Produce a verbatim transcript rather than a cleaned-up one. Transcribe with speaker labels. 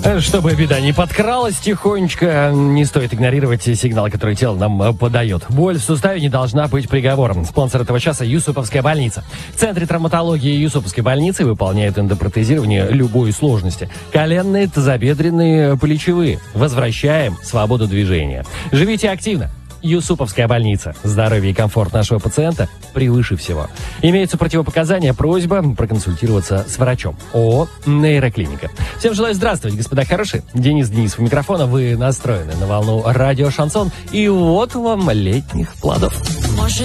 Speaker 1: Чтобы беда не подкралась тихонечко, не стоит игнорировать сигналы, которые тело нам подает. Боль в суставе не должна быть приговором. Спонсор этого часа — Юсуповская больница. В Центре травматологии Юсуповской больницы выполняют эндопротезирование любой сложности. Коленные, тазобедренные, плечевые. Возвращаем свободу движения. Живите активно. Юсуповская больница. Здоровье и комфорт нашего пациента превыше всего. Имеются противопоказания, просьба проконсультироваться с врачом. ООО «Нейроклиника». Всем желаю здравствовать, господа хорошие. Денис Денисов у микрофона. Вы настроены на волну радио «Шансон». И вот вам летних плодов.